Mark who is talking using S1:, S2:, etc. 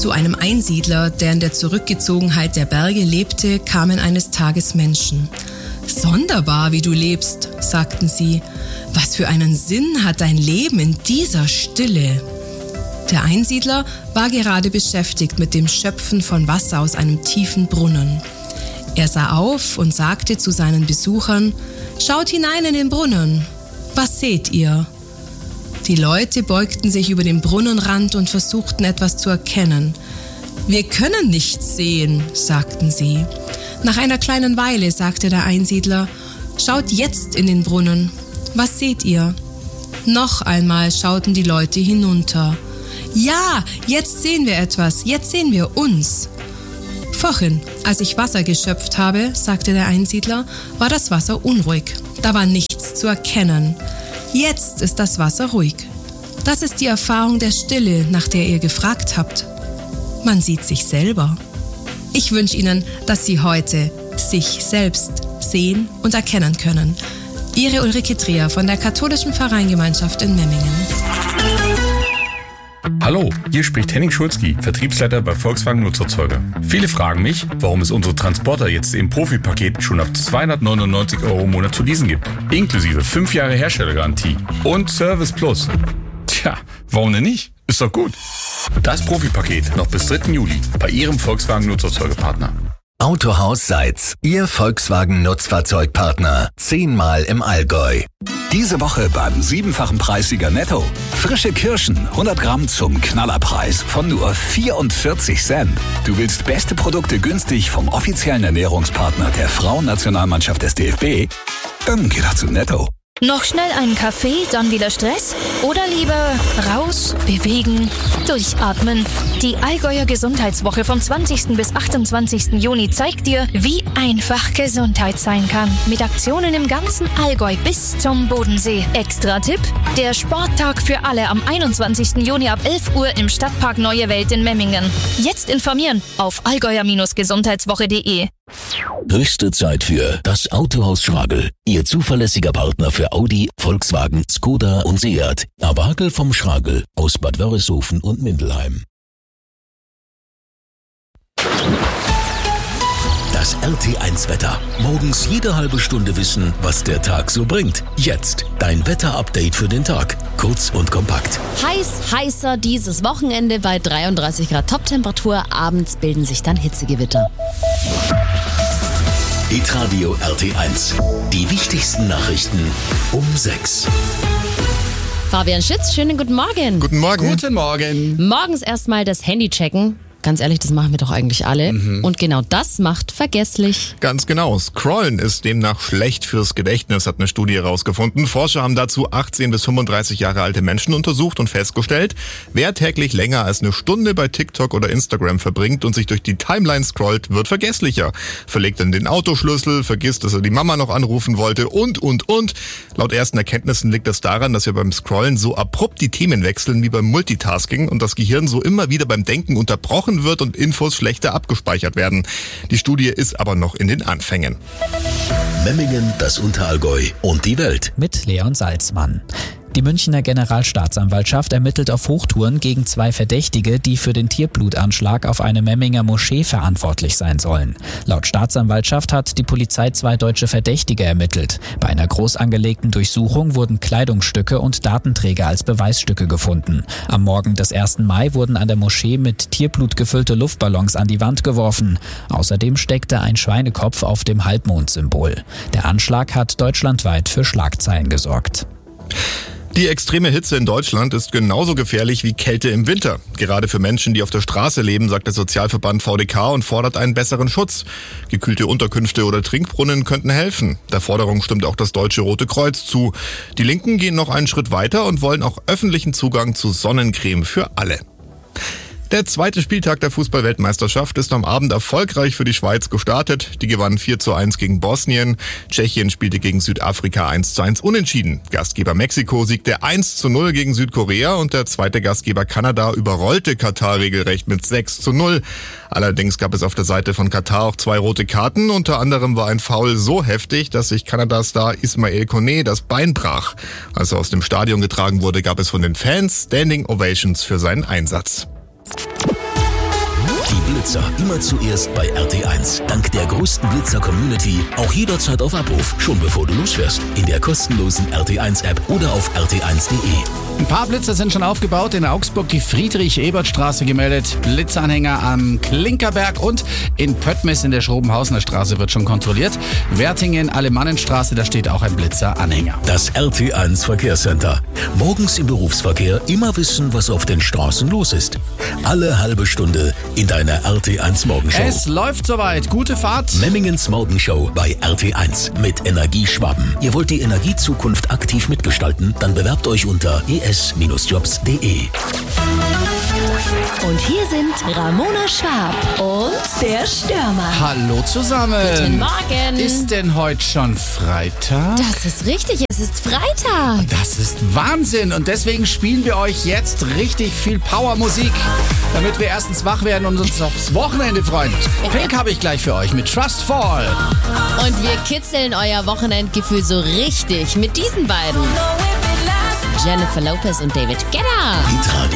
S1: Zu einem Einsiedler, der in der Zurückgezogenheit der Berge lebte, kamen eines Tages Menschen. »Sonderbar, wie du lebst«, sagten sie. »Was für einen Sinn hat dein Leben in dieser Stille?« Der Einsiedler war gerade beschäftigt mit dem Schöpfen von Wasser aus einem tiefen Brunnen. Er sah auf und sagte zu seinen Besuchern: »Schaut hinein in den Brunnen. Was seht ihr?« Die Leute beugten sich über den Brunnenrand und versuchten etwas zu erkennen. »Wir können nichts sehen«, sagten sie. Nach einer kleinen Weile sagte der Einsiedler: »Schaut jetzt in den Brunnen. Was seht ihr?« Noch einmal schauten die Leute hinunter. »Ja, jetzt sehen wir etwas, jetzt sehen wir uns.« »Vorhin, als ich Wasser geschöpft habe«, sagte der Einsiedler, »war das Wasser unruhig. Da war nichts zu erkennen. Jetzt ist das Wasser ruhig. Das ist die Erfahrung der Stille, nach der ihr gefragt habt. Man sieht sich selber. Ich wünsche Ihnen, dass Sie heute sich selbst sehen und erkennen können. Ihre Ulrike Dreher von der Katholischen Pfarreiengemeinschaft in Memmingen.
S2: Hallo, hier spricht Henning Schulzki, Vertriebsleiter bei Volkswagen Nutzerzeuger. Viele fragen mich, warum es unsere Transporter jetzt im Profipaket schon ab 299 € im Monat zu leasen gibt. Inklusive 5 Jahre Herstellergarantie und Service Plus. Tja, warum denn nicht? Ist doch gut. Das Profipaket noch bis 3. Juli bei Ihrem Volkswagen Nutzerzeugerpartner.
S3: Autohaus Seitz, Ihr Volkswagen Nutzfahrzeugpartner. 10-mal im Allgäu.
S4: Diese Woche beim 7-fachen Preissieger Netto. Frische Kirschen, 100 Gramm zum Knallerpreis von nur 44 Cent. Du willst beste Produkte günstig vom offiziellen Ernährungspartner der Frauennationalmannschaft des DFB? Dann geh doch zu Netto.
S5: Noch schnell einen Kaffee, dann wieder Stress? Oder lieber raus, bewegen, durchatmen? Die Allgäuer Gesundheitswoche vom 20. bis 28. Juni zeigt dir, wie einfach Gesundheit sein kann. Mit Aktionen im ganzen Allgäu bis zum Bodensee. Extra Tipp: der Sporttag für alle am 21. Juni ab 11 Uhr im Stadtpark Neue Welt in Memmingen. Jetzt informieren auf allgäuer-gesundheitswoche.de.
S3: Höchste Zeit für das Autohaus Schragel. Ihr zuverlässiger Partner für Audi, Volkswagen, Skoda und Seat. Abagel vom Schragel aus Bad Wörishofen und Mindelheim. Das RT1-Wetter. Morgens jede halbe Stunde wissen, was der Tag so bringt. Jetzt dein Wetter-Update für den Tag. Kurz und kompakt.
S6: Heißer dieses Wochenende bei 33 Grad Toptemperatur. Abends bilden sich dann Hitzegewitter.
S3: Hitradio RT1. Die wichtigsten Nachrichten um 6.
S6: Fabian Schütz, schönen guten Morgen.
S7: Guten Morgen.
S8: Guten Morgen.
S6: Morgens erstmal das Handy checken. Ganz ehrlich, das machen wir doch eigentlich alle. Und genau das macht vergesslich.
S7: Ganz genau. Scrollen ist demnach schlecht fürs Gedächtnis, hat eine Studie herausgefunden. Forscher haben dazu 18 bis 35 Jahre alte Menschen untersucht und festgestellt, wer täglich länger als eine Stunde bei TikTok oder Instagram verbringt und sich durch die Timeline scrollt, wird vergesslicher. Verlegt dann den Autoschlüssel, vergisst, dass er die Mama noch anrufen wollte und. Laut ersten Erkenntnissen liegt das daran, dass wir beim Scrollen so abrupt die Themen wechseln wie beim Multitasking und das Gehirn so immer wieder beim Denken unterbrochen wird und Infos schlechter abgespeichert werden. Die Studie ist aber noch in den Anfängen.
S3: Memmingen, das Unterallgäu und die Welt.
S9: Mit Leon Salzmann. Die Münchner Generalstaatsanwaltschaft ermittelt auf Hochtouren gegen 2 Verdächtige, die für den Tierblutanschlag auf eine Memminger Moschee verantwortlich sein sollen. Laut Staatsanwaltschaft hat die Polizei 2 deutsche Verdächtige ermittelt. Bei einer groß angelegten Durchsuchung wurden Kleidungsstücke und Datenträger als Beweisstücke gefunden. Am Morgen des 1. Mai wurden an der Moschee mit Tierblut gefüllte Luftballons an die Wand geworfen. Außerdem steckte ein Schweinekopf auf dem Halbmondsymbol. Der Anschlag hat deutschlandweit für Schlagzeilen gesorgt.
S7: Die extreme Hitze in Deutschland ist genauso gefährlich wie Kälte im Winter. Gerade für Menschen, die auf der Straße leben, sagt der Sozialverband VDK und fordert einen besseren Schutz. Gekühlte Unterkünfte oder Trinkbrunnen könnten helfen. Der Forderung stimmt auch das Deutsche Rote Kreuz zu. Die Linken gehen noch einen Schritt weiter und wollen auch öffentlichen Zugang zu Sonnencreme für alle. Der 2. Spieltag der Fußball-Weltmeisterschaft ist am Abend erfolgreich für die Schweiz gestartet. Die gewannen 4:1 gegen Bosnien. Tschechien spielte gegen Südafrika 1:1 unentschieden. Gastgeber Mexiko siegte 1:0 gegen Südkorea und der zweite Gastgeber Kanada überrollte Katar regelrecht mit 6:0. Allerdings gab es auf der Seite von Katar auch 2 rote Karten. Unter anderem war ein Foul so heftig, dass sich Kanada-Star Ismail Koné das Bein brach. Als er aus dem Stadion getragen wurde, gab es von den Fans Standing Ovations für seinen Einsatz.
S3: Blitzer immer zuerst bei RT1. Dank der größten Blitzer-Community auch jederzeit auf Abruf, schon bevor du losfährst. In der kostenlosen RT1-App oder auf rt1.de.
S8: Ein paar Blitzer sind schon aufgebaut. In Augsburg die Friedrich-Ebert-Straße gemeldet, Blitzeranhänger am Klinkerberg und in Pöttmes in der Schrobenhausener Straße wird schon kontrolliert. Wertingen, Alemannenstraße, da steht auch ein Blitzeranhänger.
S3: Das RT1 Verkehrscenter. Morgens im Berufsverkehr immer wissen, was auf den Straßen los ist. Alle halbe Stunde in deiner RT1 Morgenshow.
S8: Es läuft soweit. Gute Fahrt.
S3: Memmingens Morgenshow bei RT1 mit Energieschwaben. Ihr wollt die Energiezukunft aktiv mitgestalten? Dann bewerbt euch unter es-jobs.de.
S6: Und hier sind Ramona Schwab und der Stürmer.
S8: Hallo zusammen.
S6: Guten Morgen.
S8: Ist denn heute schon Freitag?
S6: Das ist richtig, es ist Freitag.
S8: Das ist Wahnsinn und deswegen spielen wir euch jetzt richtig viel Powermusik, damit wir erstens wach werden und uns aufs Wochenende freuen. Pink habe ich gleich für euch mit Trust Fall.
S6: Und wir kitzeln euer Wochenendgefühl so richtig mit diesen beiden. Jennifer Lopez und David Guetta.